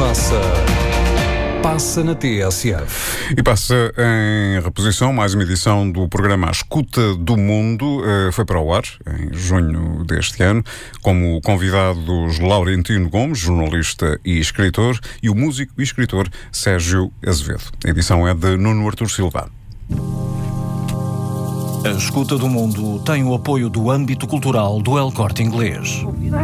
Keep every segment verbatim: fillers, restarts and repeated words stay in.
passa, passa na T S F. E passa em reposição mais uma edição do programa A Escuta do Mundo. Foi para o ar em junho deste ano, como convidados Laurentino Gomes, jornalista e escritor, e o músico e escritor Sérgio Azevedo. A edição é de Nuno Artur Silva. A Escuta do Mundo tem o apoio do âmbito cultural do El Corte Inglês.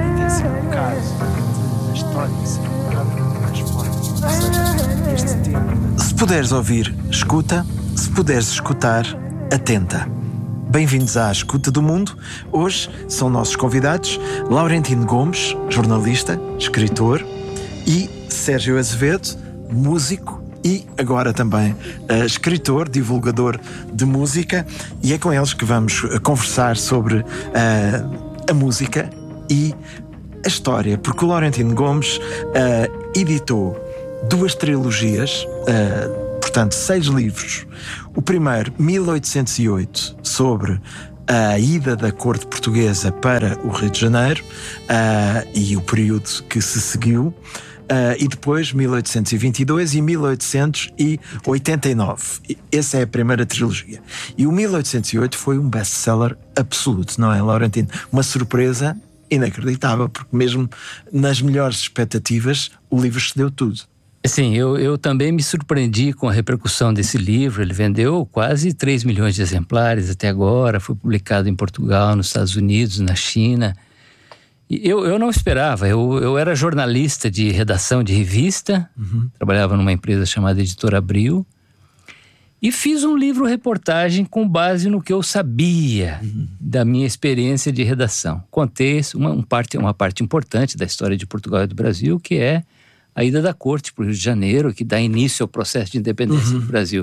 Se puderes ouvir, escuta. Se puderes escutar, atenta. Bem-vindos à Escuta do Mundo. Hoje são nossos convidados Laurentino Gomes, jornalista, escritor, e Sérgio Azevedo, músico e agora também uh, escritor, divulgador de música, e é com eles que vamos uh, conversar sobre uh, a música e a história, porque o Laurentino Gomes uh, editou duas trilogias, uh, portanto seis livros. O primeiro, mil oitocentos e oito, sobre a ida da corte portuguesa para o Rio de Janeiro uh, e o período que se seguiu. Uh, e depois mil oitocentos e vinte e dois e mil oitocentos e oitenta e nove. Essa é a primeira trilogia. E o mil oitocentos e oito foi um best-seller absoluto, não é, Laurentino? Uma surpresa inacreditável, porque mesmo nas melhores expectativas o livro excedeu tudo. Sim, eu, eu também me surpreendi com a repercussão desse livro. Ele vendeu quase três milhões de exemplares até agora, foi publicado em Portugal, nos Estados Unidos, na China. Eu, eu não esperava, eu, eu era jornalista de redação de revista, uhum. Trabalhava numa empresa chamada Editora Abril, e fiz um livro-reportagem com base no que eu sabia uhum. da minha experiência de redação. Contei uma, um parte, uma parte importante da história de Portugal e do Brasil, que é a ida da corte para o Rio de Janeiro, que dá início ao processo de independência uhum. do Brasil.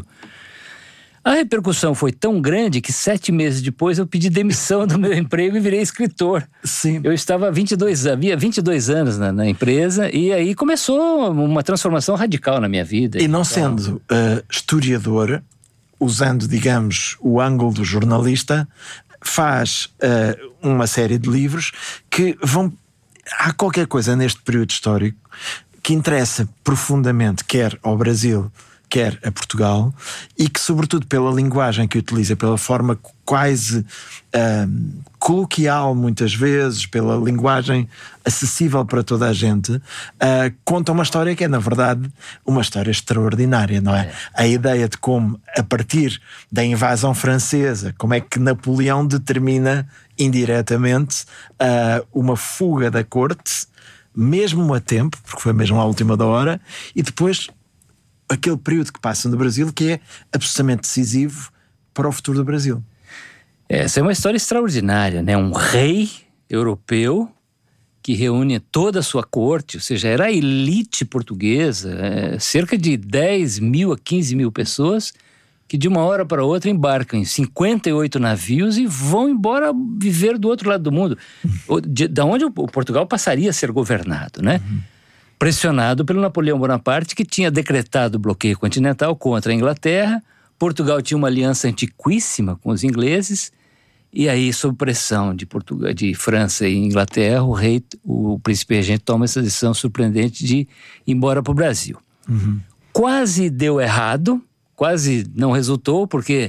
A repercussão foi tão grande que sete meses depois eu pedi demissão do meu emprego e virei escritor. Sim. Eu estava há vinte e dois, havia vinte e dois anos na, na empresa, e aí começou uma transformação radical na minha vida. E não então... sendo uh, historiador, usando, digamos, o ângulo do jornalista, faz uh, uma série de livros que vão... Há qualquer coisa neste período histórico que interessa profundamente, quer ao Brasil, quer a Portugal, e que, sobretudo pela linguagem que utiliza, pela forma quase uh, coloquial muitas vezes, pela linguagem acessível para toda a gente, uh, conta uma história que é, na verdade, uma história extraordinária, não é? é? A ideia de como, a partir da invasão francesa, como é que Napoleão determina indiretamente uh, uma fuga da corte, mesmo a tempo, porque foi mesmo à última da hora, e depois aquele período que passa no Brasil que é absolutamente decisivo para o futuro do Brasil. Essa é uma história extraordinária, né? Um rei europeu que reúne toda a sua corte, ou seja, era a elite portuguesa, é, cerca de dez mil a quinze mil pessoas que de uma hora para outra embarcam em cinquenta e oito navios e vão embora viver do outro lado do mundo, de, de onde o Portugal passaria a ser governado, né? Uhum. Pressionado pelo Napoleão Bonaparte, que tinha decretado o bloqueio continental contra a Inglaterra. Portugal tinha uma aliança antiquíssima com os ingleses, e aí, sob pressão de, Portugal, de França e Inglaterra, o rei, o príncipe regente, toma essa decisão surpreendente de ir embora para o Brasil. Uhum. Quase deu errado, quase não resultou, porque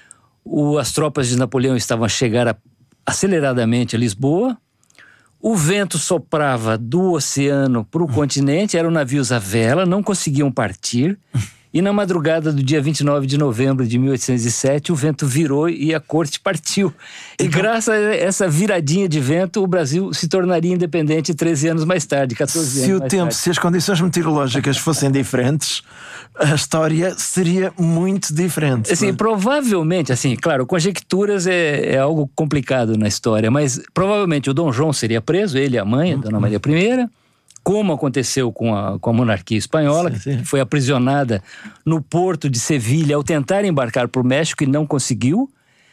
o, as tropas de Napoleão estavam a chegar a, aceleradamente a Lisboa. O vento soprava do oceano para o continente, eram navios à vela, não conseguiam partir. E na madrugada do dia vinte e nove de novembro de mil oitocentos e sete, o vento virou e a corte partiu. E então, graças a essa viradinha de vento, o Brasil se tornaria independente treze anos mais tarde, catorze anos se o mais tempo, tarde. Se as condições meteorológicas fossem diferentes, a história seria muito diferente. Assim, provavelmente, assim, claro, conjecturas é, é algo complicado na história, mas provavelmente o Dom João seria preso, ele e a mãe, a Dona Maria I, como aconteceu com a, com a monarquia espanhola, sim, sim. que foi aprisionada no porto de Sevilha ao tentar embarcar para o México e não conseguiu.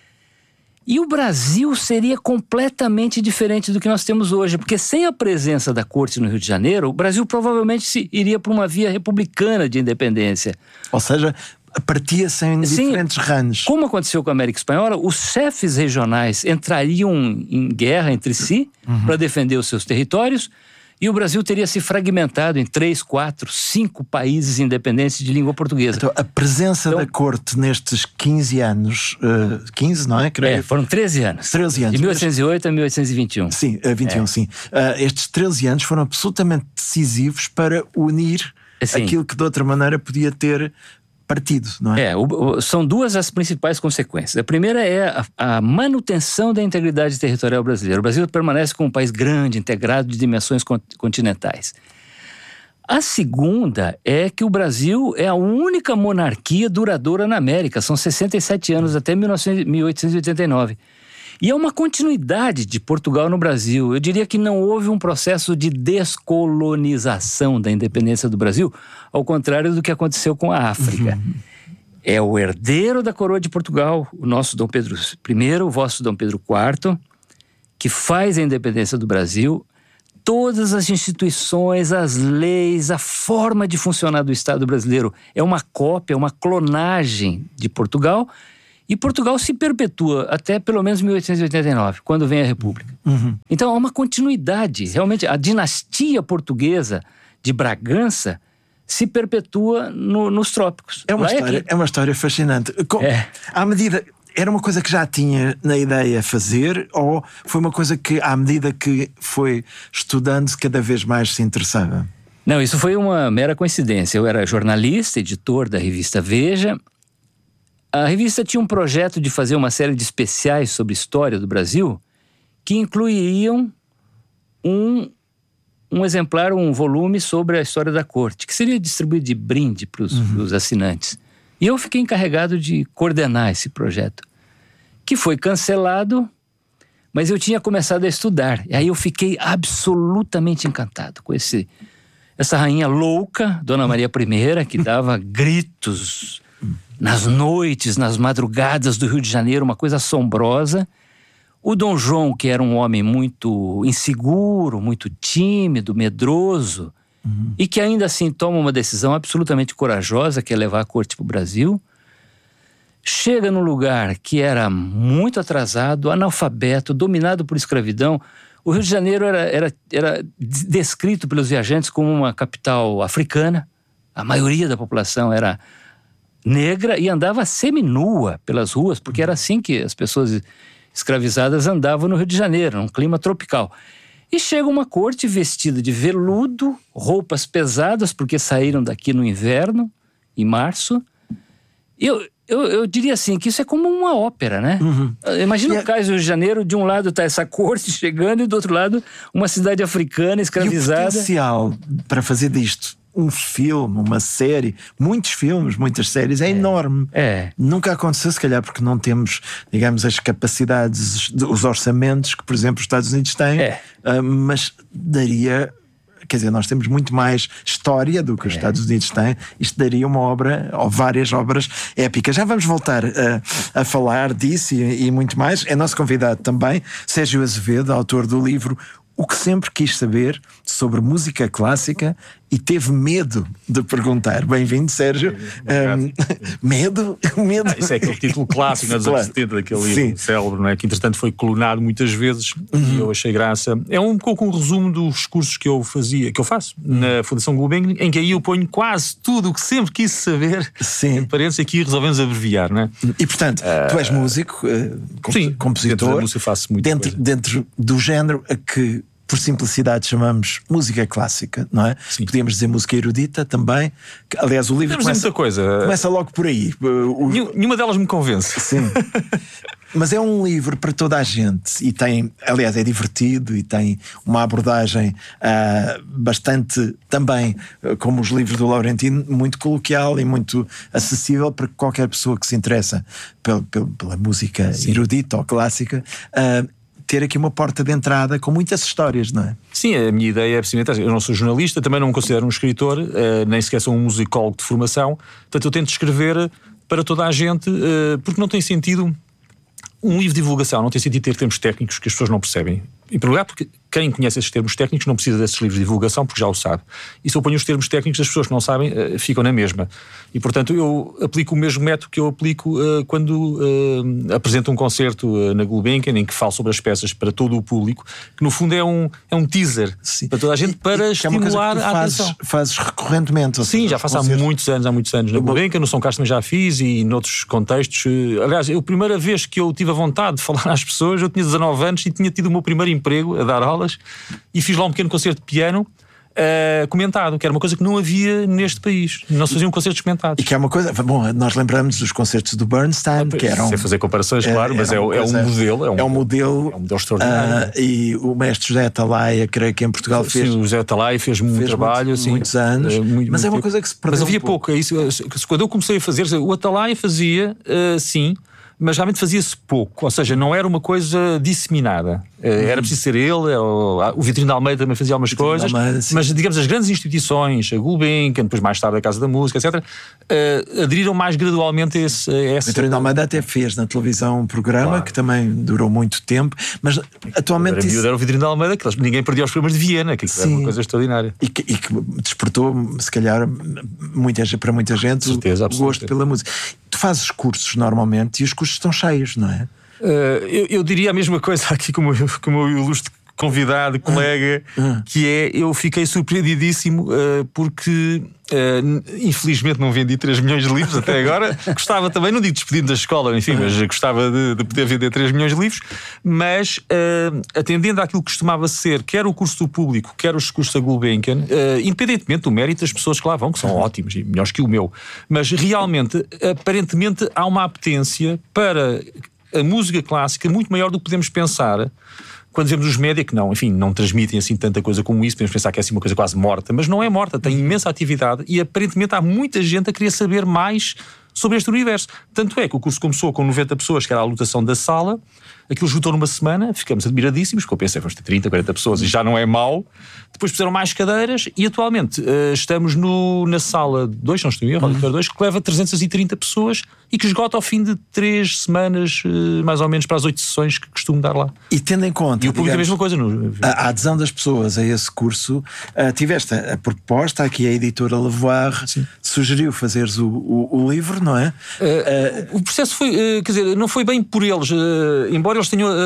E o Brasil seria completamente diferente do que nós temos hoje, porque sem a presença da corte no Rio de Janeiro, o Brasil provavelmente se iria para uma via republicana de independência. Ou seja, partia-se em diferentes ramos. Como aconteceu com a América Espanhola, os chefes regionais entrariam em guerra entre si uhum. para defender os seus territórios, E o Brasil teria se fragmentado em três, quatro, cinco países independentes de língua portuguesa. Então, a presença então, da corte nestes quinze anos, uh, quinze, não é? Creio. É, foram treze anos. treze anos. De mil oitocentos e oito a mil oitocentos e vinte e um. Sim, uh, vinte e um, é. sim. Uh, estes treze anos foram absolutamente decisivos para unir assim, aquilo que de outra maneira podia ter partido, não é? É, o, o, são duas as principais consequências. A primeira é a, a manutenção da integridade territorial brasileira. O Brasil permanece como um país grande, integrado de dimensões continentais. A segunda é que o Brasil é a única monarquia duradoura na América. São sessenta e sete anos, até mil oitocentos e oitenta e nove. E é uma continuidade de Portugal no Brasil. Eu diria que não houve um processo de descolonização da independência do Brasil, ao contrário do que aconteceu com a África. Uhum. É o herdeiro da coroa de Portugal, o nosso Dom Pedro I, o vosso Dom Pedro quarto, que faz a independência do Brasil. Todas as instituições, as leis, a forma de funcionar do Estado brasileiro é uma cópia, uma clonagem de Portugal. E Portugal se perpetua até pelo menos mil oitocentos e oitenta e nove, quando vem a República. Uhum. Então há uma continuidade. Realmente a dinastia portuguesa de Bragança se perpetua no, nos trópicos. É uma, história, é, é uma história fascinante. Com, é. À medida... Era uma coisa que já tinha na ideia fazer, ou foi uma coisa que, à medida que foi estudando, cada vez mais se interessava? Não, isso foi uma mera coincidência. Eu era jornalista, editor da revista Veja. A revista tinha um projeto de fazer uma série de especiais sobre história do Brasil que incluiriam um, um exemplar, um volume sobre a história da corte, que seria distribuído de brinde para os uhum. assinantes. E eu fiquei encarregado de coordenar esse projeto, que foi cancelado, mas eu tinha começado a estudar. E aí eu fiquei absolutamente encantado com esse, essa rainha louca, Dona Maria I, que dava gritos nas noites, nas madrugadas do Rio de Janeiro, uma coisa assombrosa. O Dom João, que era um homem muito inseguro, muito tímido, medroso, uhum. e que ainda assim toma uma decisão absolutamente corajosa, que é levar a corte para o Brasil. Chega num lugar que era muito atrasado, analfabeto, dominado por escravidão. O Rio de Janeiro era, era, era descrito pelos viajantes como uma capital africana. A maioria da população era negra e andava seminua pelas ruas, porque era assim que as pessoas escravizadas andavam no Rio de Janeiro, num clima tropical. E chega uma corte vestida de veludo, roupas pesadas, porque saíram daqui no inverno, em março. Eu, eu, eu diria assim, que isso é como uma ópera, né? Uhum. Imagina e o cais do Rio de Janeiro, de um lado está essa corte chegando e do outro lado uma cidade africana escravizada. E o potencial para fazer disto um filme, uma série, muitos filmes, muitas séries, é, é enorme. É. Nunca aconteceu, se calhar, porque não temos, digamos, as capacidades, os orçamentos que, por exemplo, os Estados Unidos têm, é. uh, mas daria... Quer dizer, nós temos muito mais história do que os é. Estados Unidos têm. Isto daria uma obra, ou várias obras épicas. Já vamos voltar a, a falar disso e, e muito mais. É nosso convidado também, Sérgio Azevedo, autor do livro O que Sempre Quis Saber sobre Música Clássica e teve medo de perguntar. Bem-vindo, Sérgio. Um, medo? medo. Ah, isso é aquele título clássico nos anos setenta, daquele livro célebre, não é? Que entretanto foi clonado muitas vezes, uhum. e eu achei graça. É um pouco um resumo dos cursos que eu fazia, que eu faço uhum. na Fundação Gulbenkian, em que aí eu ponho quase tudo o que sempre quis saber. Sim. Em parênteses, aqui resolvemos abreviar, não é? E portanto, uh, tu és músico, uh, comp sim, compositor. Dentro da música faço muita dentro, coisa. dentro do género a que, por simplicidade, chamamos música clássica, não é? Sim. Podíamos dizer música erudita também. Aliás, o livro começa, muita coisa. começa logo por aí. O... Nenhuma delas me convence. Sim. Mas é um livro para toda a gente e tem, aliás, é divertido e tem uma abordagem uh, bastante, também, uh, como os livros do Laurentino, muito coloquial e muito acessível para qualquer pessoa que se interessa pela, pela, pela música Sim. erudita ou clássica. Uh, ter aqui uma porta de entrada com muitas histórias, não é? Sim, a minha ideia é precisamente, eu não sou jornalista, também não me considero um escritor, uh, nem sequer sou um musicólogo de formação, portanto eu tento escrever para toda a gente, uh, porque não tem sentido um livro de divulgação, não tem sentido ter termos técnicos que as pessoas não percebem. Em primeiro lugar, porque quem conhece esses termos técnicos não precisa desses livros de divulgação, porque já o sabe. E se eu ponho os termos técnicos, as pessoas que não sabem uh, ficam na mesma. E, portanto, eu aplico o mesmo método que eu aplico uh, quando uh, apresento um concerto uh, na Gulbenkian, em que falo sobre as peças para todo o público, que no fundo é um, é um teaser Sim. para toda a gente, para e, estimular é a fazes, atenção. Fazes recorrentemente? Sim, seja, já faço há muitos anos, há muitos anos na Gulbenkian, no São Carlos também já fiz e noutros contextos. Aliás, a primeira vez que eu tive a vontade de falar às pessoas, eu tinha dezanove anos e tinha tido o meu primeiro emprego a dar aulas e fiz lá um pequeno concerto de piano uh, comentado, que era uma coisa que não havia neste país. Não se faziam concertos comentados. E que é uma coisa, bom, nós lembramos dos concertos do Bernstein, ah, que eram... Sem fazer comparações, claro, é, mas é, é, um modelo, é, um, é um modelo. É um modelo extraordinário. Uh, e o mestre José Atalaia, creio que em Portugal fez... Sim, o José Atalaia fez muito fez trabalho. Muito, assim, muitos anos. Uh, muito, mas muito é uma coisa que se perdeu. Mas havia um pouco. pouco. É isso, quando eu comecei a fazer, o Atalaia fazia, uh, sim, mas realmente fazia-se pouco, ou seja, não era uma coisa disseminada. Uhum. Era preciso ser ele, era o, o Vitorino de Almeida também fazia algumas Vitorino coisas, Almeida, mas digamos as grandes instituições, a Gulbenkian, depois mais tarde a Casa da Música, etcétera, uh, aderiram mais gradualmente a esse... A essa... Vitorino de Almeida até fez na televisão um programa, claro, que também durou muito tempo, mas atualmente... Era, isso... era o Vitorino de Almeida, que ninguém perdia os programas de Viena, que era uma coisa extraordinária. E que, e que despertou, se calhar, muita, para muita gente, certeza, o gosto pela música. Tu fazes cursos normalmente e os cursos estão cheios, não é? Uh, eu, eu diria a mesma coisa aqui como, como o ilustre convidado, colega, uh, uh. que é, eu fiquei surpreendidíssimo uh, porque uh, infelizmente não vendi três milhões de livros até agora. Gostava também, não digo despedido da escola, enfim, uh. mas gostava de, de poder vender três milhões de livros, mas uh, atendendo àquilo que costumava ser, quer o curso do público, quer os cursos da Gulbenkian, uh, independentemente do mérito das pessoas que lá vão, que são uh. ótimos e melhores que o meu, mas realmente, aparentemente há uma apetência para a música clássica muito maior do que podemos pensar quando vemos os média, que não, enfim, não transmitem assim tanta coisa como isso. Podemos pensar que é assim uma coisa quase morta, mas não é morta, tem imensa atividade e aparentemente há muita gente a querer saber mais sobre este universo. Tanto é que o curso começou com noventa pessoas, que era a lotação da sala, aquilo esgotou numa semana, ficamos admiradíssimos, porque eu pensei, vamos ter trinta, quarenta pessoas e já não é mau. Depois puseram mais cadeiras e atualmente uh, estamos no, na sala dois, não estou em erro, uhum. dois, que leva trezentas e trinta pessoas e que esgota ao fim de três semanas, uh, mais ou menos para as oito sessões que costumo dar lá. E tendo em conta, e o público digamos, é a mesma coisa. No... A, a adesão das pessoas a esse curso, uh, tiveste a proposta, aqui a editora Lavoir Sim. sugeriu fazeres o, o, o livro, não é? Uh, uh, o processo foi, uh, quer dizer, não foi bem por eles, uh, embora eles tenham... Uh,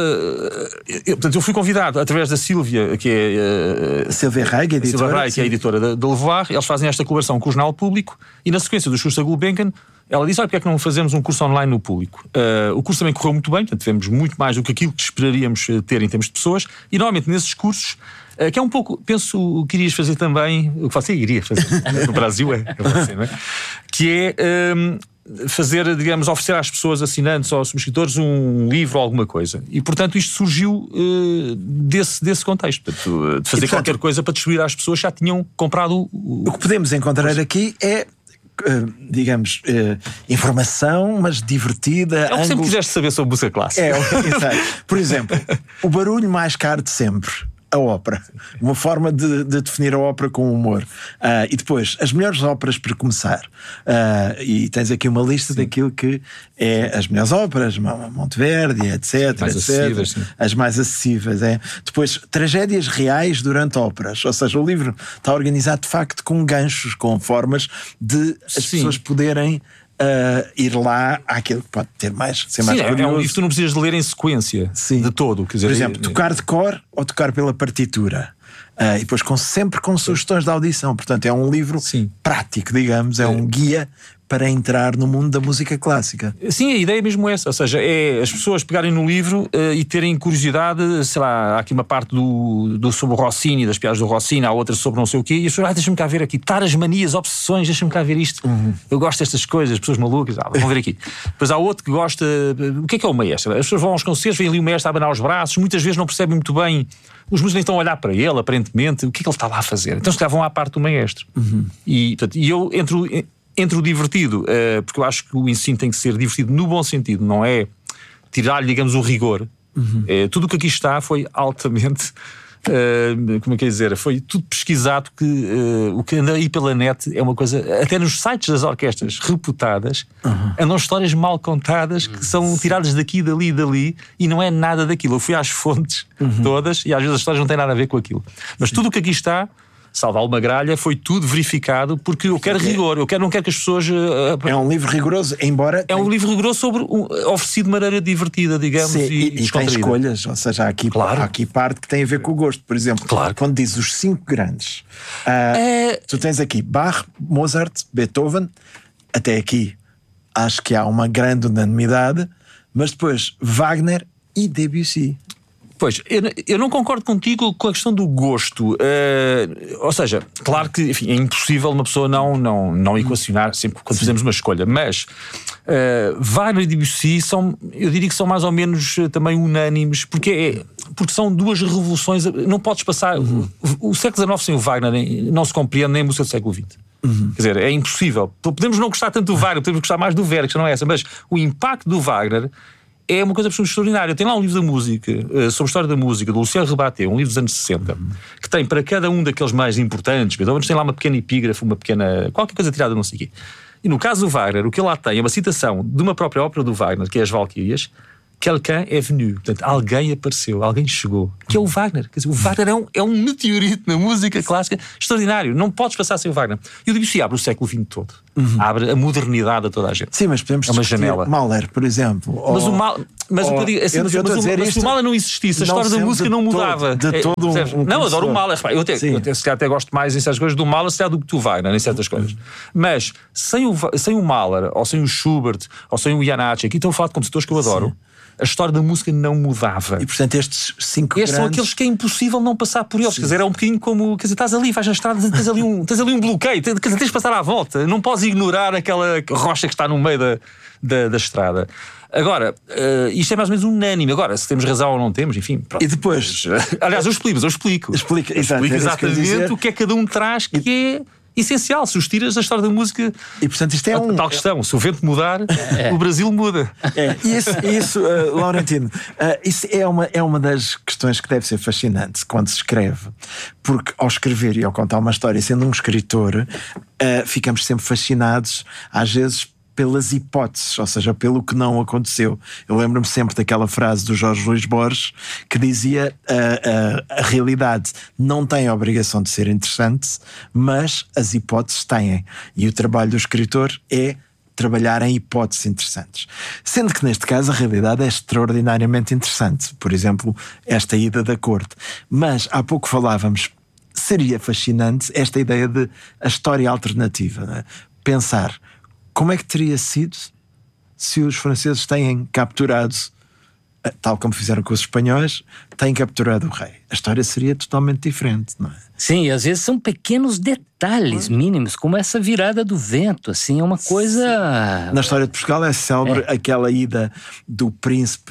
eu, portanto, eu fui convidado através da Sílvia, que é... Uh, Silvia Reig, editora. Silvia Reig, que é a editora da, da Lavoir. Eles fazem esta colaboração com o Jornal Público e na sequência dos cursos da Gulbenkian, ela disse, olha, porque é que não fazemos um curso online no público? Uh, o curso também correu muito bem, portanto tivemos muito mais do que aquilo que esperaríamos ter em termos de pessoas e normalmente nesses cursos, uh, que é um pouco, penso que irias fazer também, o que você iria fazer no Brasil é, é você, não é? Que é... Um, fazer, digamos, oferecer às pessoas assinantes ou subscritores um livro ou alguma coisa. E, portanto, isto surgiu uh, desse, desse contexto. Portanto, de fazer e, portanto, qualquer coisa para distribuir às pessoas que já tinham comprado o... O que podemos encontrar o... aqui é... Uh, digamos, uh, informação, mas divertida. É o que ângulo... sempre quiseste saber sobre música clássica. É, exato. Por exemplo, o barulho mais caro de sempre. A ópera. Uma forma de, de definir a ópera com humor. Uh, e depois, as melhores óperas para começar. Uh, e tens aqui uma lista sim. daquilo que é as melhores óperas, Monteverdi, etc. Mais etcétera. Acessíveis, sim. As mais acessíveis, é. Depois, tragédias reais durante óperas. Ou seja, o livro está organizado de facto com ganchos, com formas de as sim. pessoas poderem Uh, ir lá àquilo que pode ter mais, ser Sim, mais é, curioso. É um livro que tu não precisas de ler em sequência Sim. de todo. Quer dizer, por exemplo, é, tocar de cor ou tocar pela partitura. Uh, e depois com, sempre com sugestões de audição. Portanto, é um livro Sim. prático, digamos, é, é um guia para entrar no mundo da música clássica. Sim, a ideia é mesmo essa, ou seja, é as pessoas pegarem no livro uh, e terem curiosidade, sei lá, há aqui uma parte do, do sobre o Rossini, das piadas do Rossini, há outra sobre não sei o quê, e as pessoas, ah, deixa-me cá ver aqui, taras, manias, obsessões, deixa-me cá ver isto, uhum. eu gosto destas coisas, as pessoas malucas, ah, vão ver aqui. Depois há outro que gosta, o que é que é o maestro? As pessoas vão aos concertos, vem ali o maestro a abanar os braços, muitas vezes não percebem muito bem, os músicos nem estão a olhar para ele, aparentemente, o que é que ele está lá a fazer? Então se calhar vão à parte do maestro. Uhum. E, portanto, e eu entro... Entre o divertido, uh, porque eu acho que o ensino tem que ser divertido no bom sentido, não é tirar-lhe, digamos, o rigor. Uhum. Uh, tudo o que aqui está foi altamente Uh, como é que é dizer? Foi tudo pesquisado, que uh, o que anda aí pela net é uma coisa, até nos sites das orquestras reputadas, uhum. andam histórias mal contadas que são tiradas daqui, dali e dali, e não é nada daquilo. Eu fui às fontes uhum. todas e às vezes as histórias não têm nada a ver com aquilo. Mas Sim. tudo o que aqui está, salvo alguma gralha, foi tudo verificado, porque eu quero rigor, eu quero, não quero que as pessoas... Uh, é um livro rigoroso, embora... É tem... um livro rigoroso sobre um, oferecido de maneira divertida, digamos, Sim, e, e, e tem escolhas, ou seja, há aqui, claro. há aqui parte que tem a ver com o gosto. Por exemplo, claro. quando diz os cinco grandes, uh, é... tu tens aqui Bach, Mozart, Beethoven, até aqui acho que há uma grande unanimidade, mas depois Wagner e Debussy. Pois, eu, eu não concordo contigo com a questão do gosto. Uh, ou seja, claro que enfim, é impossível uma pessoa não, não, não equacionar sempre quando fazemos uma escolha, mas uh, Wagner e Debussy são, eu diria que são mais ou menos uh, também unânimes, porque, é, porque são duas revoluções. Não podes passar. Uhum. O, o século dezenove sem o Wagner não se compreende nem a música do século vinte. Uhum. Quer dizer, é impossível. Podemos não gostar tanto do Wagner, podemos gostar mais do Verdi, que não é essa, mas o impacto do Wagner é uma coisa absolutamente extraordinária. Tem lá um livro da música, sobre a história da música, do Luciano Rebatté, um livro dos anos sessenta, que tem para cada um daqueles mais importantes, Beethoven tem lá uma pequena epígrafe, uma pequena... qualquer coisa tirada, não sei o quê. E no caso do Wagner, o que ele lá tem é uma citação de uma própria ópera do Wagner, que é As Valquírias, Quelqu'un est venu, portanto, alguém apareceu, alguém chegou, que é o Wagner. Quer dizer, o Wagner é um, é um meteorito na música clássica extraordinário, não podes passar sem o Wagner. E o Debussy abre o século vinte todo, uhum. abre a modernidade a toda a gente. Sim, mas podemos é uma janela. Mahler, por exemplo. Mas ou, o Mahler, mas ou, o que eu digo, assim, eu, mas, eu mas, o, mas se o Mahler não existisse, a história da música não mudava. Todo, de todo é, um, um não, adoro o Mahler. Eu até, eu até, se até gosto mais em certas coisas do Mahler, se calhar do que do Wagner, em certas coisas. Mas sem o, sem o Mahler, ou sem o Schubert, ou sem o Janáček, aqui estou a falar de compositores que eu adoro, sim. a história da música não mudava. E portanto estes cinco Estes grandes... são aqueles que é impossível não passar por eles. Sim. Quer dizer, é um bocadinho como... Quer dizer, estás ali, vais na estrada, tens ali um, tens ali um bloqueio, tens, tens de passar à volta. Não podes ignorar aquela rocha que está no meio da, da, da estrada. Agora, uh, isto é mais ou menos unânime. Agora, se temos razão ou não temos, enfim... Pronto. E depois... Aliás, eu explico, eu explico. Explica, eu explico exatamente o que é que cada um traz, que e... é... essencial, se os tiras da história da música. E portanto isto é a, um... tal questão, se o vento mudar, é. o Brasil muda. É. Isso, isso uh, Laurentino, uh, isso é uma, é uma das questões que deve ser fascinante quando se escreve, porque ao escrever e ao contar uma história, sendo um escritor, uh, ficamos sempre fascinados, às vezes pelas hipóteses, ou seja, pelo que não aconteceu. Eu lembro-me sempre daquela frase do Jorge Luís Borges que dizia a, a, a realidade não tem a obrigação de ser interessante, mas as hipóteses têm. E o trabalho do escritor é trabalhar em hipóteses interessantes. Sendo que neste caso a realidade é extraordinariamente interessante. Por exemplo, esta ida da corte. Mas há pouco falávamos, seria fascinante esta ideia de a história alternativa, né? Pensar como é que teria sido se os franceses têm capturado, tal como fizeram com os espanhóis, têm capturado o rei? A história seria totalmente diferente, não é? Sim, e às vezes são pequenos detalhes mínimos, como essa virada do vento, assim, é uma coisa... Sim. Na história de Portugal é célebre é. aquela ida do príncipe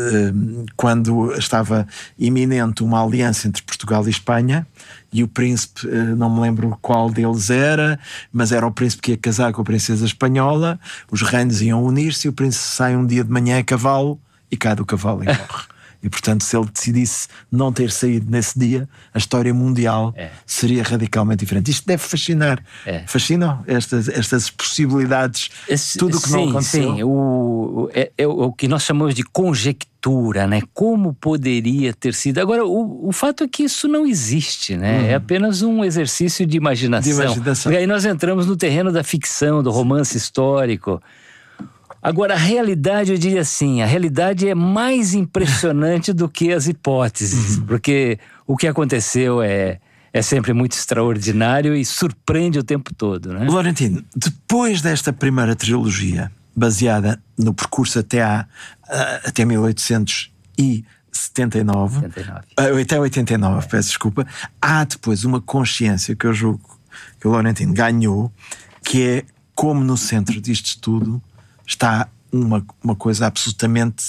eh, quando estava iminente uma aliança entre Portugal e Espanha, e o príncipe, eh, não me lembro qual deles era, mas era o príncipe que ia casar com a princesa espanhola, os reinos iam unir-se e o príncipe sai um dia de manhã a cavalo e cai do cavalo e morre. E portanto, se ele decidisse não ter saído nesse dia, a história mundial é. seria radicalmente diferente. Isto deve fascinar. É. Fascinam estas, estas possibilidades, Esse, tudo o que sim, não aconteceu. Sim, o, é, é o que nós chamamos de conjectura, né? Como poderia ter sido. Agora, o, o fato é que isso não existe, né? Uhum. É apenas um exercício de imaginação. de imaginação. E aí nós entramos no terreno da ficção, do romance histórico. Agora, a realidade, eu diria assim, a realidade é mais impressionante do que as hipóteses, uhum. porque o que aconteceu é, é sempre muito extraordinário e surpreende o tempo todo, né? Laurentino, depois desta primeira trilogia, baseada no percurso até, a, até mil oitocentos e setenta e nove, setenta e nove. Até oitenta e nove, é. peço desculpa, há depois uma consciência que eu julgo que o Laurentino ganhou, que é como no centro disto tudo está uma, uma coisa absolutamente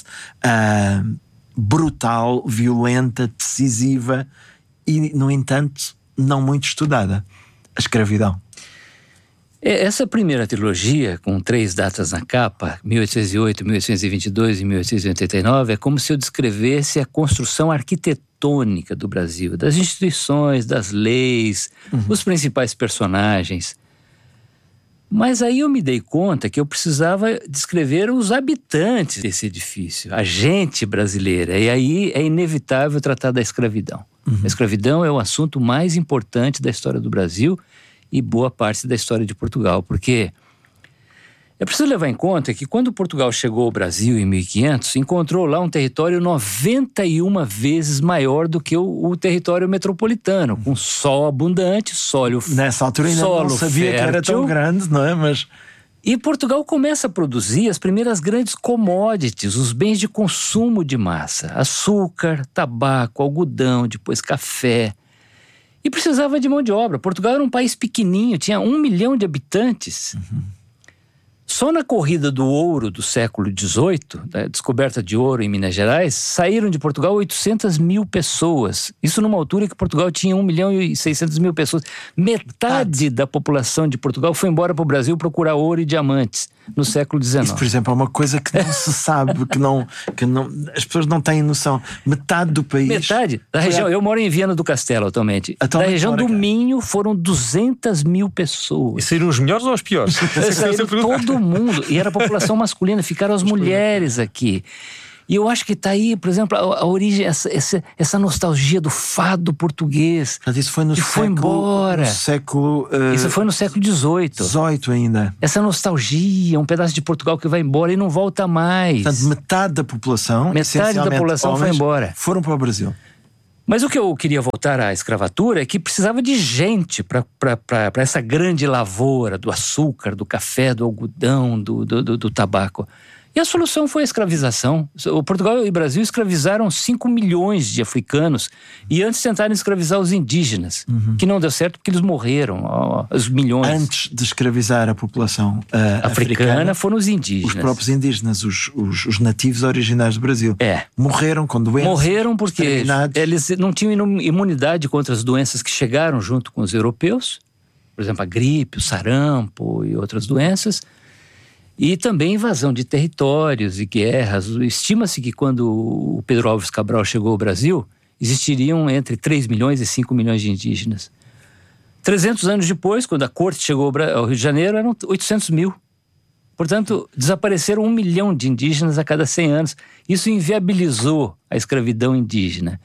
uh, brutal, violenta, decisiva e, no entanto, não muito estudada: a escravidão. Essa primeira trilogia, com três datas na capa, mil oitocentos e oito, mil oitocentos e vinte e dois e mil oitocentos e oitenta e nove, é como se eu descrevesse a construção arquitetônica do Brasil, das instituições, das leis, uhum. os principais personagens. Mas aí eu me dei conta que eu precisava descrever os habitantes desse edifício, a gente brasileira. E aí é inevitável tratar da escravidão. Uhum. A escravidão é o assunto mais importante da história do Brasil e boa parte da história de Portugal, porque é preciso levar em conta que quando Portugal chegou ao Brasil em mil e quinhentos, encontrou lá um território noventa e uma vezes maior do que o, o território metropolitano, com sol abundante, solo fértil. Nessa altura ainda não sabia fértil, que era tão grande, não é? Mas... E Portugal começa a produzir as primeiras grandes commodities, os bens de consumo de massa, açúcar, tabaco, algodão, depois café. E precisava de mão de obra. Portugal era um país pequenininho, tinha um milhão de habitantes. Uhum. Só na corrida do ouro do século dezoito, da descoberta de ouro em Minas Gerais, saíram de Portugal oitocentas mil pessoas. Isso numa altura que Portugal tinha um milhão e seiscentas mil pessoas. Metade da população de Portugal foi embora para o Brasil procurar ouro e diamantes no século dezenove. Isso, por exemplo, é uma coisa que não se sabe, que, não, que não, as pessoas não têm noção. Metade do país... Metade da região. A... Eu moro em Viana do Castelo atualmente. atualmente da região do cá. Minho foram duzentas mil pessoas. E saíram os melhores ou os piores? Saíram todo mundo. E era a população masculina, ficaram as mulheres aqui. E eu acho que está aí, por exemplo, a, a origem, essa, essa, essa nostalgia do fado português. Mas isso foi no que século... foi embora. No século... Uh, isso foi no século dezoito. dezoito ainda. Essa nostalgia, um pedaço de Portugal que vai embora e não volta mais. Portanto, metade da população, metade da população foi embora. Foram para o Brasil. Mas o que eu queria voltar à escravatura é que precisava de gente para essa grande lavoura do açúcar, do café, do algodão, do, do, do, do tabaco. E a solução foi a escravização. O Portugal e o Brasil escravizaram cinco milhões de africanos e antes tentaram escravizar os indígenas, uhum. que não deu certo porque eles morreram, ó, os milhões. Antes de escravizar a população uh, africana, africana, foram os indígenas. Os próprios indígenas, os, os, os nativos originários do Brasil. É. Morreram com doenças. Morreram porque eles não tinham imunidade contra as doenças que chegaram junto com os europeus. Por exemplo, a gripe, o sarampo e outras doenças. E também invasão de territórios e guerras. Estima-se que quando o Pedro Álvares Cabral chegou ao Brasil, existiriam entre três milhões e cinco milhões de indígenas. trezentos anos depois, quando a corte chegou ao Rio de Janeiro, eram oitocentos mil. Portanto, desapareceram um milhão de indígenas a cada cem anos. Isso inviabilizou a escravidão indígena.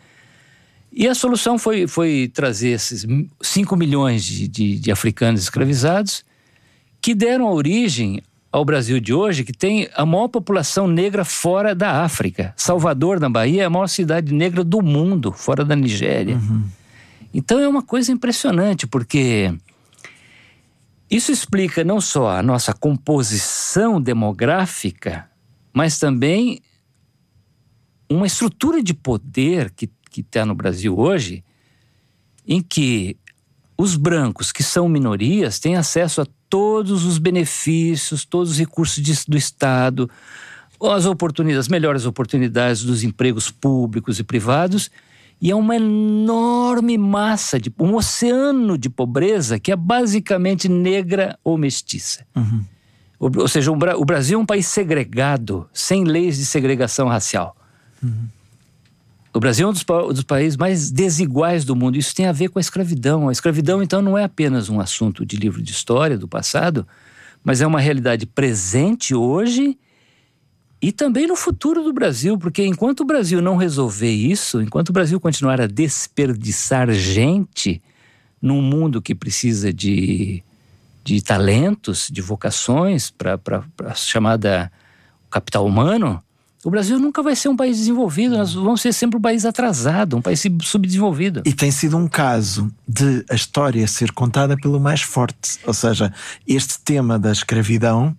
E a solução foi, foi trazer esses cinco milhões de, de, de africanos escravizados que deram origem ao Brasil de hoje, que tem a maior população negra fora da África. Salvador, na Bahia, é a maior cidade negra do mundo, fora da Nigéria. Uhum. Então é uma coisa impressionante, porque isso explica não só a nossa composição demográfica, mas também uma estrutura de poder que que está no Brasil hoje, em que os brancos, que são minorias, têm acesso a todos os benefícios, todos os recursos de, do Estado, as oportunidades, as melhores oportunidades dos empregos públicos e privados, e é uma enorme massa, de, um oceano de pobreza que é basicamente negra ou mestiça. Uhum. Ou, ou seja, o Brasil é um país segregado, sem leis de segregação racial. Uhum. O Brasil é um dos, dos países mais desiguais do mundo. Isso tem a ver com a escravidão. A escravidão, então, não é apenas um assunto de livro de história do passado, mas é uma realidade presente hoje e também no futuro do Brasil, porque enquanto o Brasil não resolver isso, enquanto o Brasil continuar a desperdiçar gente num mundo que precisa de, de talentos, de vocações para a chamada capital humano, o Brasil nunca vai ser um país desenvolvido, nós vamos ser sempre um país atrasado, um país subdesenvolvido. E tem sido um caso de a história ser contada pelo mais forte. Ou seja, este tema da escravidão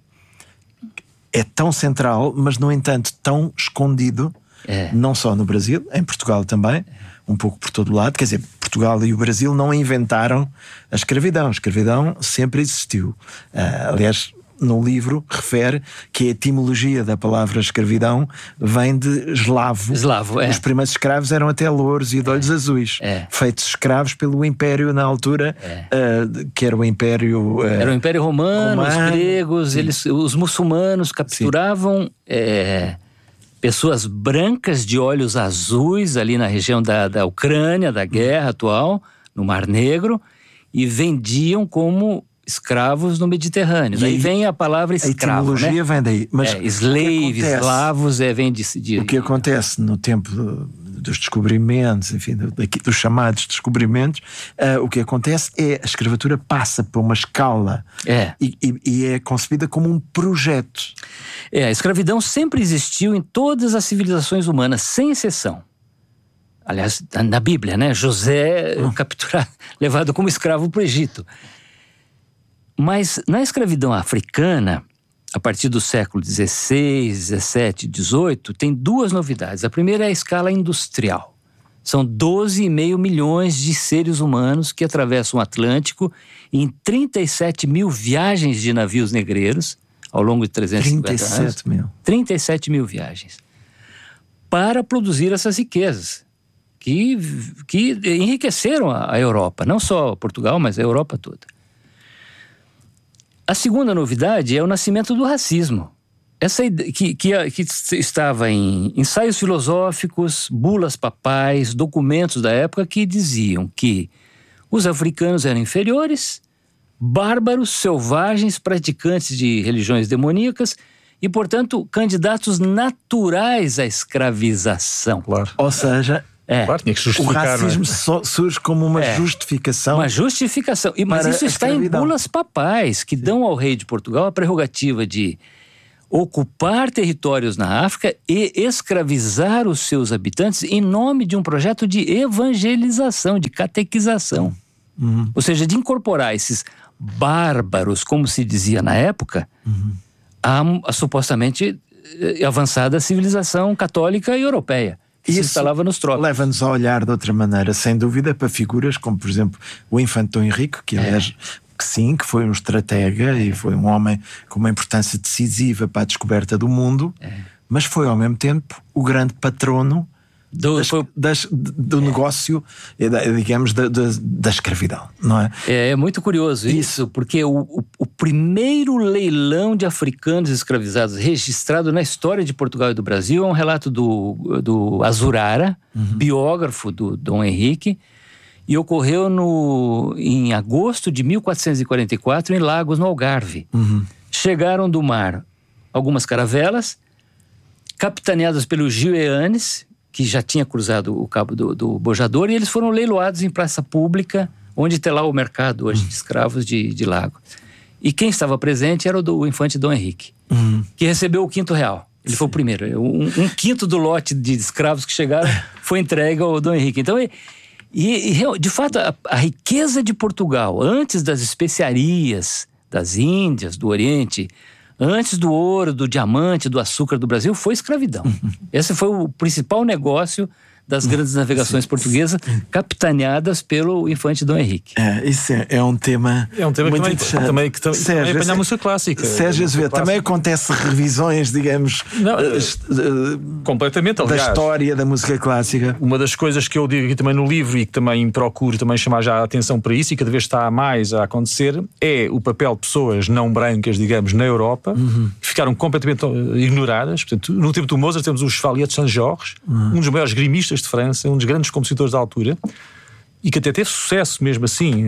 é tão central, mas no entanto tão escondido, é. Não só no Brasil, em Portugal também, um pouco por todo lado. Quer dizer, Portugal e o Brasil não inventaram a escravidão. A escravidão sempre existiu. Uh, aliás... no livro, refere que a etimologia da palavra escravidão vem de eslavo. Eslavo, é. Os primeiros escravos eram até louros e de olhos é. azuis, é. feitos escravos pelo Império na altura, é. uh, que era o Império... Uh, era o Império Romano, Romano os gregos, eles, os muçulmanos capturavam é, pessoas brancas de olhos azuis ali na região da, da Ucrânia, da guerra atual, no Mar Negro, e vendiam como escravos no Mediterrâneo. E daí vem a palavra escravo, a etimologia, né? Vem daí. Mas é, slave, escravos, é, vem de, de... O que acontece no tempo do, dos descobrimentos, enfim, do, dos chamados descobrimentos, uh, o que acontece é a escravatura passa por uma escala é. e, e, e é concebida como um projeto. É, a escravidão sempre existiu em todas as civilizações humanas, sem exceção. Aliás, na Bíblia, né? José hum. capturado, levado como escravo para o Egito. Mas na escravidão africana, a partir do século dezesseis, dezessete, dezoito, tem duas novidades. A primeira é a escala industrial. São doze vírgula cinco milhões de seres humanos que atravessam o Atlântico em trinta e sete mil viagens de navios negreiros ao longo de trezentos e cinquenta anos. Mil. trinta e sete mil viagens. Para produzir essas riquezas que, que enriqueceram a, a Europa. Não só Portugal, mas a Europa toda. A segunda novidade é o nascimento do racismo. Essa que, que, que estava em ensaios filosóficos, bulas papais, documentos da época que diziam que os africanos eram inferiores, bárbaros, selvagens, praticantes de religiões demoníacas e, portanto, candidatos naturais à escravização. Claro. Ou seja... É. Claro, tinha que justificar, o racismo é? surge como uma é. justificação. Uma justificação. E, mas isso está em bulas papais, que Sim. dão ao rei de Portugal a prerrogativa de ocupar territórios na África e escravizar os seus habitantes em nome de um projeto de evangelização, de catequização. Uhum. Ou seja, de incorporar esses bárbaros, como se dizia na época, uhum. a, a supostamente avançada civilização católica e europeia. Que Isso se instalava nos trópicos. Leva-nos a olhar de outra maneira, sem dúvida, para figuras como, por exemplo, o Infante Dom Henrique, que aliás, é. que sim, que foi um estratega e foi um homem com uma importância decisiva para a descoberta do mundo, é. mas foi ao mesmo tempo o grande patrono do, das, foi... das, do é. negócio, digamos, da, da, da escravidão, não é? É, é muito curioso isso, porque o, o, o primeiro leilão de africanos escravizados registrado na história de Portugal e do Brasil é um relato do, do Azurara, uhum. biógrafo do Dom Henrique, e ocorreu no, em agosto de mil quatrocentos e quarenta e quatro em Lagos, no Algarve. Uhum. Chegaram do mar algumas caravelas, capitaneadas pelo Gil Eanes, que já tinha cruzado o cabo do, do Bojador, e eles foram leiloados em praça pública, onde tem lá o mercado hoje de escravos de, de Lago. E quem estava presente era o, do, o infante Dom Henrique, uhum. que recebeu o quinto real. Ele Sim. foi o primeiro. Um, um quinto do lote de escravos que chegaram foi entregue ao Dom Henrique. Então, e, e, de fato, a, a riqueza de Portugal, antes das especiarias das Índias, do Oriente, antes do ouro, do diamante, do açúcar do Brasil, foi escravidão. Uhum. Esse foi o principal negócio das grandes navegações Sim. portuguesas, capitaneadas pelo infante Dom Henrique. É, isso é, é um tema É um tema muito que também, também, que também, Sérgio, também apanha a música clássica. Sérgio Azevedo, também acontece revisões, digamos, Não, uh, completamente, aliás, da história da música clássica. Uma das coisas que eu digo aqui também no livro e que também procuro também chamar já a atenção para isso e cada vez está mais a acontecer é o papel de pessoas não brancas, digamos, na Europa, uhum. que ficaram completamente ignoradas. Portanto, no tempo do Mozart temos o Chevalier de Saint-Georges, uhum. um dos maiores grimistas de França, um dos grandes compositores da altura, e que até teve sucesso mesmo assim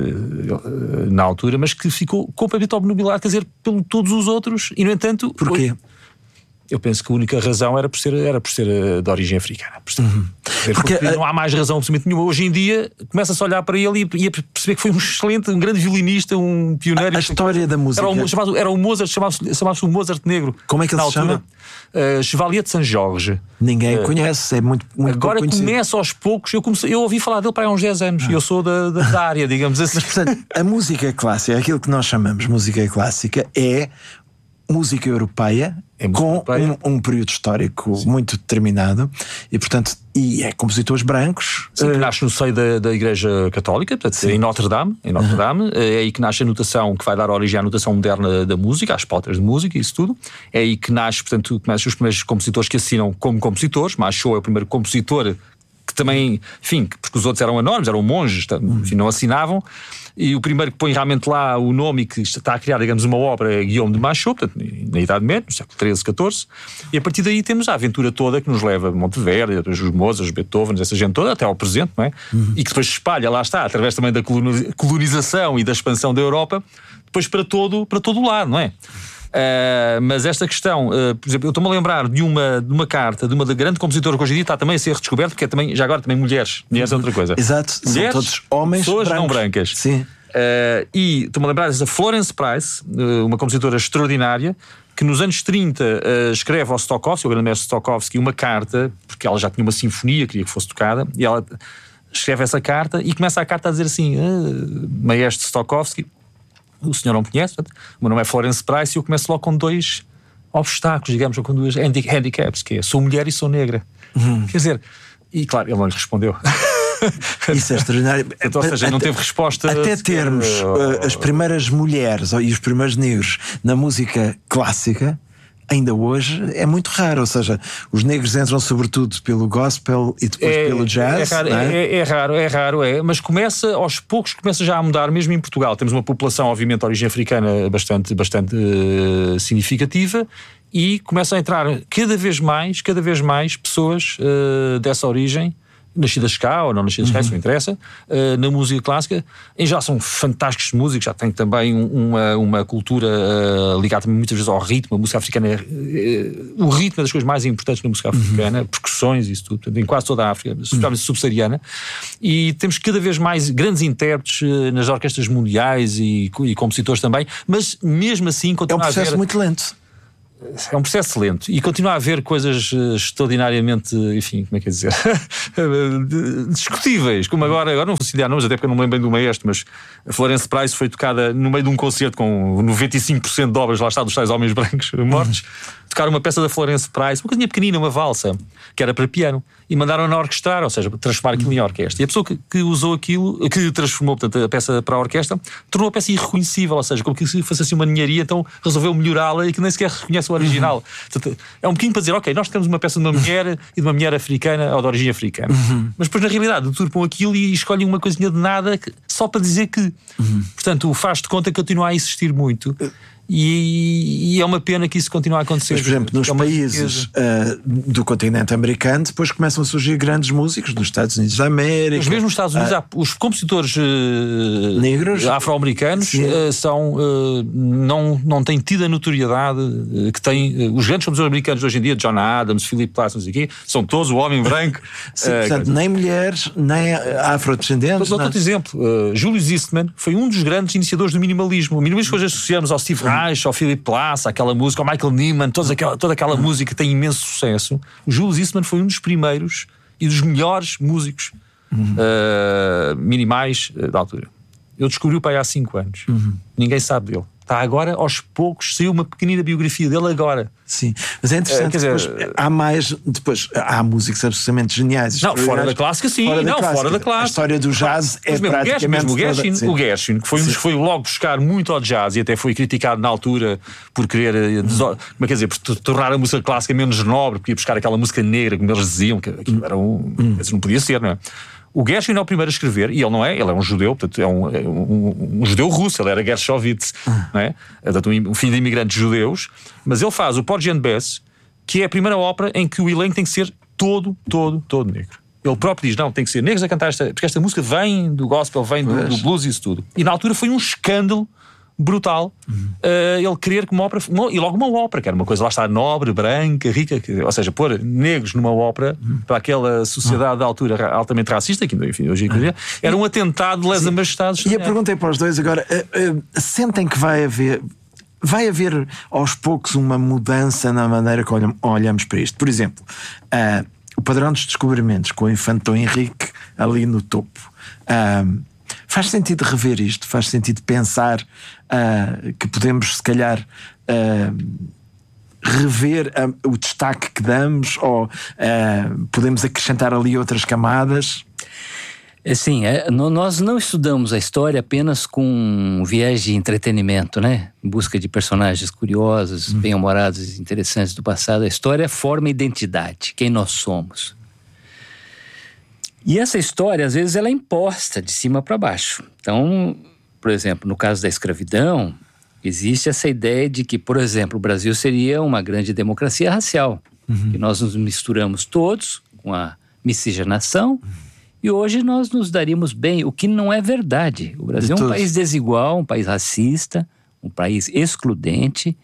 na altura, mas que ficou completamente obnubilado, quer dizer, por todos os outros, e no entanto... Porquê? Eu penso que a única razão era por ser, era por ser de origem africana. Por uhum. Porque, Porque não há mais razão absolutamente nenhuma. Hoje em dia começa-se a olhar para ele e, e a perceber que foi um excelente, um grande violinista, um pioneiro. A, a história da música. Era o, chamado, era o Mozart, chamava-se, chamava-se o Mozart negro. Como é que ele se altura. chama? Uh, Chevalier de Saint-Georges. Ninguém uh, conhece, é muito, muito Agora começa aos poucos. Eu, comecei, eu ouvi falar dele para há uns dez anos. E ah. eu sou da, da, da área, digamos assim. Mas, portanto, a música clássica, aquilo que nós chamamos de música clássica, é música europeia, é música com europeia. Um, um período histórico Sim. muito determinado, e portanto e é compositores brancos. Sim, que nasce no seio da, da Igreja Católica, portanto, em Notre Dame, em Notre Dame. Uhum. É aí que nasce a notação que vai dar origem à notação moderna da música, às pautas de música, isso tudo. É aí que nasce, portanto, começam os primeiros compositores que assinam como compositores. Machot é o primeiro compositor que também, enfim, porque os outros eram anónimos, eram monges, enfim, não assinavam. E o primeiro que põe realmente lá o nome e que está a criar, digamos, uma obra é Guillaume de Machaut, portanto, na Idade Média, no século treze, catorze, e a partir daí temos a aventura toda que nos leva a Monteverdi, os Mozart, os Beethoven, essa gente toda, até ao presente, não é? Uhum. E que depois se espalha, lá está, através também da colonização e da expansão da Europa, depois para todo, para todo o lado, não é? Uh, mas esta questão, uh, por exemplo, eu estou-me a lembrar de uma, de uma carta de uma grande compositora que hoje em dia está também a ser redescoberta, porque é também, já agora também mulheres, mulheres é outra coisa. Exato, mulheres, são todos homens pessoas brancos. não brancas. Sim. Uh, e estou-me a lembrar dessa Florence Price, uh, uma compositora extraordinária, que nos anos trinta uh, escreve ao Stokowski, ao grande mestre Stokowski, uma carta, porque ela já tinha uma sinfonia, queria que fosse tocada, e ela escreve essa carta e começa a carta a dizer assim: ah, maestro Stokowski, o senhor não me conhece, o meu nome é Florence Price, e eu começo logo com dois obstáculos, digamos, ou com duas handicaps, que é: sou mulher e sou negra. Uhum. Quer dizer, e claro, ele não lhe respondeu. Isso é extraordinário. Então, ou seja, até, não teve resposta. Até termos uh, as primeiras mulheres e os primeiros negros na música clássica, ainda hoje é muito raro. Ou seja, os negros entram sobretudo pelo gospel e depois é, pelo jazz. É raro, é? É, é raro, é raro, é. Mas começa, aos poucos, começa já a mudar, mesmo em Portugal. Temos uma população, obviamente, de origem africana bastante, bastante uh, significativa, e começa a entrar cada vez mais, cada vez mais pessoas uh, dessa origem, nascidas cá ou não nascidas cá, uhum. isso não interessa, uh, na música clássica. E já são fantásticos músicos, já têm também uma, uma cultura uh, ligada também muitas vezes ao ritmo. A música africana é, uh, o ritmo é das coisas mais importantes na música africana, uhum. percussões e isso tudo, portanto, em quase toda a África, especialmente uhum. subsaariana. E temos cada vez mais grandes intérpretes uh, nas orquestras mundiais e, e compositores também, mas mesmo assim continua a haver... É um processo muito lento. É um processo lento e continua a haver coisas extraordinariamente, enfim, como é que é dizer, discutíveis, como agora, agora não vou citar nomes, até porque eu não me lembro bem do maestro, mas a Florence Price foi tocada no meio de um concerto com noventa e cinco por cento de obras, lá está, dos tais homens brancos mortos, tocaram uma peça da Florence Price, uma coisinha pequenina, uma valsa, que era para piano, e mandaram-na orquestrar, ou seja, transformar aquilo em orquestra. E a pessoa que, que usou aquilo, que transformou, portanto, a peça para a orquestra, tornou a peça irreconhecível, ou seja, como que se fosse assim uma ninharia, então resolveu melhorá-la e que nem sequer reconhece o original. Uhum. Portanto, é um bocadinho para dizer, ok, nós temos uma peça de uma mulher e de uma mulher africana ou de origem africana. Uhum. Mas depois, na realidade, deturpam aquilo e escolhem uma coisinha de nada que, só para dizer que. Uhum. Portanto, o faz de conta continua a existir muito. E, e é uma pena que isso continue a acontecer. Mas, por exemplo, nos é países uh, do continente americano, depois começam a surgir grandes músicos nos Estados Unidos da América. Mas mesmo nos Estados Unidos, uh, há, os compositores uh, negros, afro-americanos uh, são, uh, não, não têm tido a notoriedade uh, que têm uh, os grandes compositores americanos hoje em dia, John Adams, Philip Glass, não sei o quê, são todos o homem branco. Sim, uh, portanto, nem mulheres, nem afrodescendentes. Dou outro exemplo. Uh, Julius Eastman foi um dos grandes iniciadores do minimalismo. O minimalismo que hoje associamos ao Steve ao Philip Glass, aquela música, ao Michael Nyman, toda aquela, toda aquela música que tem imenso sucesso. O Julius Eastman foi um dos primeiros e dos melhores músicos uhum. uh, minimais uh, da altura. Eu descobri-o para aí há cinco anos. Uhum. Ninguém sabe dele. Está agora, aos poucos, saiu uma pequenina biografia dele agora. Sim, mas é interessante, uh, depois, dizer, há mais, depois há músicas absolutamente geniais. Não, fora da clássica sim, fora não, da clássica. fora da clássica. A história do jazz é mesmo praticamente... O Gershwin, toda... o Gershwin, que foi um dos que foi logo buscar muito ao jazz e até foi criticado na altura por querer, hum. como é que dizer, por tornar a música clássica menos nobre, porque ia buscar aquela música negra, como eles diziam, que aquilo era um... Hum. Não podia ser, não é? O Gershwin é o primeiro a escrever, e ele não é, ele é um judeu, portanto é um, um, um judeu russo, ele era Gershovitz, ah. não é? Portanto, um filho de imigrantes judeus, mas ele faz o Porgy and Bess, que é a primeira ópera em que o elenco tem que ser todo, todo, todo negro. Ele próprio diz, não, tem que ser negros a cantar esta, porque esta música vem do gospel, vem do, do blues e isso tudo. E na altura foi um escândalo brutal, uhum. uh, ele querer que uma ópera, uma, e logo uma ópera, que era uma coisa lá está nobre, branca, rica, que, ou seja, pôr negros numa ópera uhum. para aquela sociedade uhum. da altura altamente racista, que enfim, hoje em dia, uhum. era um atentado de lesa majestade. E eu perguntei para os dois agora, uh, uh, sentem que vai haver vai haver aos poucos uma mudança na maneira que olham, olhamos para isto? Por exemplo, uh, o padrão dos descobrimentos com o Infante Dom Henrique ali no topo, uh, faz sentido rever isto? Faz sentido pensar uh, que podemos, se calhar, uh, rever uh, o destaque que damos, ou uh, podemos acrescentar ali outras camadas? Sim, é, nós não estudamos a história apenas com um viés de entretenimento, né? Em busca de personagens curiosos, hum. bem-humorados e interessantes do passado. A história forma identidade, quem nós somos. E essa história, às vezes, ela é imposta de cima para baixo. Então, por exemplo, no caso da escravidão, existe essa ideia de que, por exemplo, o Brasil seria uma grande democracia racial. Uhum. Que nós nos misturamos todos com a miscigenação, uhum. e hoje nós nos daríamos bem, o que não é verdade. O Brasil de é um todos. país desigual, um país racista, um país excludente.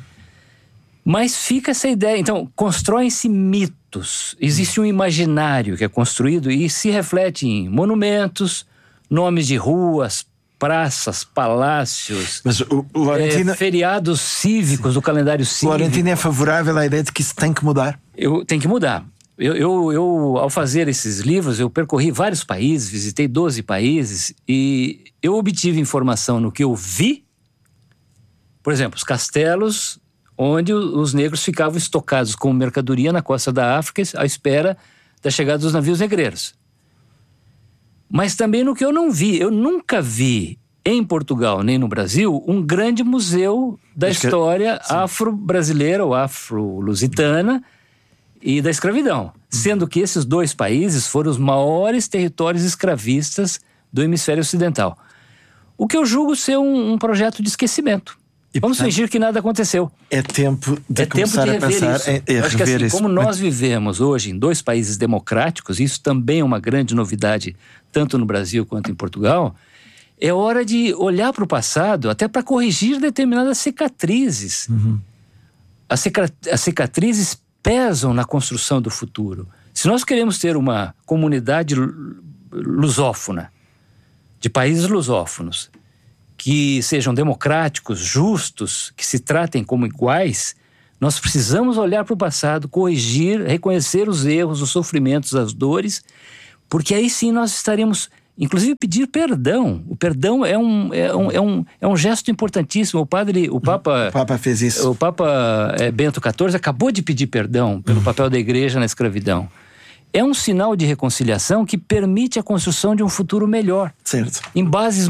Mas fica essa ideia. Então, constroem-se mitos. Existe um imaginário que é construído e se reflete em monumentos, nomes de ruas, praças, palácios, Mas o Laurentino... é, feriados cívicos do calendário cívico. O Laurentino é favorável à ideia de que isso tem que mudar? Eu, tem que mudar. Eu, eu, eu, ao fazer esses livros, eu percorri vários países, visitei doze países e eu obtive informação no que eu vi. Por exemplo, os castelos onde os negros ficavam estocados como mercadoria na costa da África à espera da chegada dos navios negreiros. Mas também no que eu não vi. Eu nunca vi em Portugal nem no Brasil um grande museu da Acho história que... afro-brasileira ou afro-lusitana e da escravidão. Sendo que esses dois países foram os maiores territórios escravistas do hemisfério ocidental. O que eu julgo ser um, um projeto de esquecimento. E, Vamos portanto, fingir que nada aconteceu. É tempo de é começar tempo de a pensar isso. em, em Acho que assim, isso. como nós vivemos hoje em dois países democráticos, isso também é uma grande novidade, tanto no Brasil quanto em Portugal, é hora de olhar para o passado, até para corrigir determinadas cicatrizes. Uhum. As, cica- as cicatrizes pesam na construção do futuro. Se nós queremos ter uma comunidade lusófona, de países lusófonos, que sejam democráticos, justos, que se tratem como iguais, nós precisamos olhar para o passado, corrigir, reconhecer os erros, os sofrimentos, as dores, porque aí sim nós estaremos, inclusive pedir perdão. O perdão é um, é um, é um, é um gesto importantíssimo. O padre, o Papa... O Papa fez isso. O Papa é, Bento quatorze acabou de pedir perdão pelo papel da igreja na escravidão. É um sinal de reconciliação que permite a construção de um futuro melhor. Certo. Em bases